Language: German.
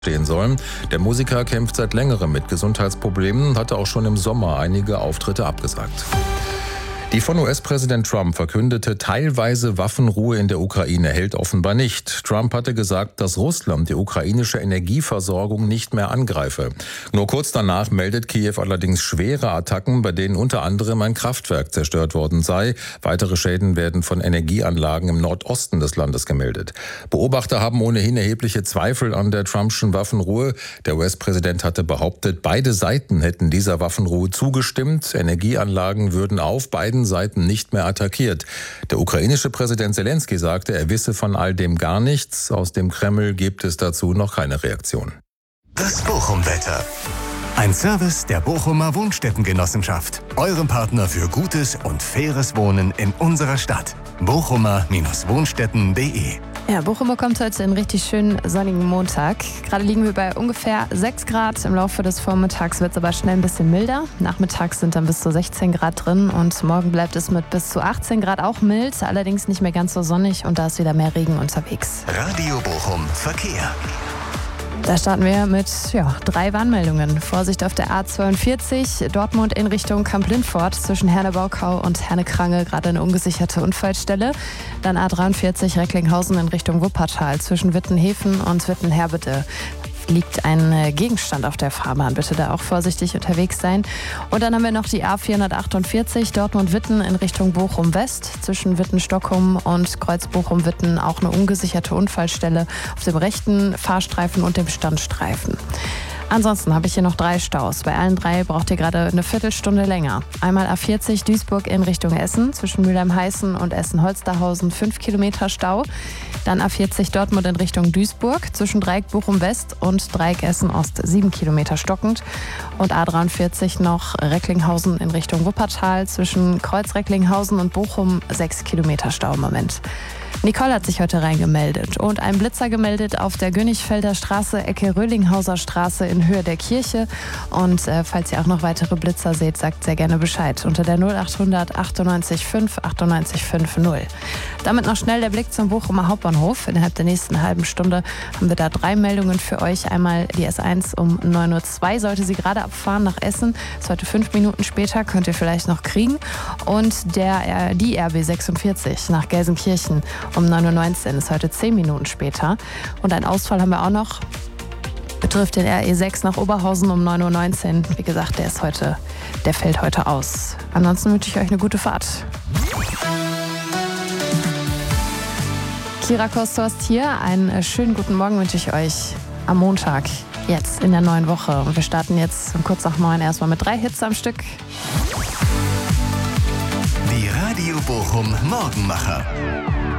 stehen sollen. Der Musiker kämpft seit längerem mit Gesundheitsproblemen und hatte auch schon im Sommer einige Auftritte abgesagt. Die von US-Präsident Trump verkündete teilweise Waffenruhe in der Ukraine hält offenbar nicht. Trump hatte gesagt, dass Russland die ukrainische Energieversorgung nicht mehr angreife. Nur kurz danach meldet Kiew allerdings schwere Attacken, bei denen unter anderem ein Kraftwerk zerstört worden sei. Weitere Schäden werden von Energieanlagen im Nordosten des Landes gemeldet. Beobachter haben ohnehin erhebliche Zweifel an der Trumpschen Waffenruhe. Der US-Präsident hatte behauptet, beide Seiten hätten dieser Waffenruhe zugestimmt. Energieanlagen würden auf beiden Seiten nicht mehr attackiert. Der ukrainische Präsident Zelensky sagte, er wisse von all dem gar nichts. Aus dem Kreml gibt es dazu noch keine Reaktion. Das Bochum-Wetter. Ein Service der Bochumer Wohnstättengenossenschaft. Eurem Partner für gutes und faires Wohnen in unserer Stadt. bochumer-wohnstätten.de. Ja, Bochum bekommt heute einen richtig schönen sonnigen Montag. Gerade liegen wir bei ungefähr 6 Grad. Im Laufe des Vormittags wird es aber schnell ein bisschen milder. Nachmittags sind dann bis zu 16 Grad drin und morgen bleibt es mit bis zu 18 Grad auch mild, allerdings nicht mehr ganz so sonnig und da ist wieder mehr Regen unterwegs. Radio Bochum Verkehr. Da starten wir mit 3 Warnmeldungen. Vorsicht auf der A42, Dortmund in Richtung Kamp-Lindfort zwischen Herne-Baukau und Herne-Krange, gerade eine ungesicherte Unfallstelle. Dann A43 Recklinghausen in Richtung Wuppertal zwischen Wittenhäfen und Wittenherbede. Liegt ein Gegenstand auf der Fahrbahn. Bitte da auch vorsichtig unterwegs sein. Und dann haben wir noch die A448 Dortmund-Witten in Richtung Bochum-West. Zwischen Witten-Stockholm und Kreuz-Bochum-Witten auch eine ungesicherte Unfallstelle auf dem rechten Fahrstreifen und dem Standstreifen. Ansonsten habe ich hier noch 3 Staus. Bei allen 3 braucht ihr gerade eine Viertelstunde länger. Einmal A40 Duisburg in Richtung Essen, zwischen Mülheim-Heißen und Essen-Holsterhausen 5 Kilometer Stau. Dann A40 Dortmund in Richtung Duisburg, zwischen Dreieck Bochum-West und Dreieck Essen-Ost 7 Kilometer stockend. Und A43 noch Recklinghausen in Richtung Wuppertal, zwischen Kreuz Recklinghausen und Bochum 6 Kilometer Stau im Moment. Nicole hat sich heute reingemeldet und ein Blitzer gemeldet auf der Gönnigfelder Straße, Ecke Röhlinghauser Straße in Höhe der Kirche. Und falls ihr auch noch weitere Blitzer seht, sagt sehr gerne Bescheid unter der 0800 98 5 98 50. Damit noch schnell der Blick zum Bochumer Hauptbahnhof. Innerhalb der nächsten halben Stunde haben wir da 3 Meldungen für euch. Einmal die S1 um 9:02 Uhr sollte sie gerade abfahren nach Essen. Ist heute 5 Minuten später, könnt ihr vielleicht noch kriegen. Und die RB 46 nach Gelsenkirchen um 9:19 Uhr ist heute 10 Minuten später. Und einen Ausfall haben wir auch noch. Betrifft den RE6 nach Oberhausen um 9:19 Uhr. Wie gesagt, der fällt heute aus. Ansonsten wünsche ich euch eine gute Fahrt. Kira Kosthorst hier. Einen schönen guten Morgen wünsche ich euch am Montag, jetzt in der neuen Woche. Und wir starten jetzt um kurz nach 9 erstmal mit 3 Hits am Stück. Die Radio Bochum Morgenmacher.